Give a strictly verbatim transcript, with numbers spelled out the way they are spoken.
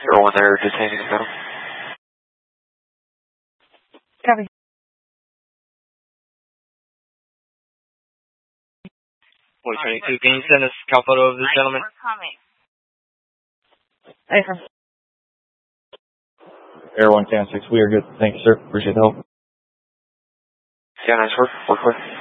Everyone there, just handing it down. Copy. one twenty-two, can you send us a call photo of this gentleman? We're coming. Hey, from Air one ten six, we are good. Thank you, sir. Appreciate the help. Yeah, nice work. Work quick.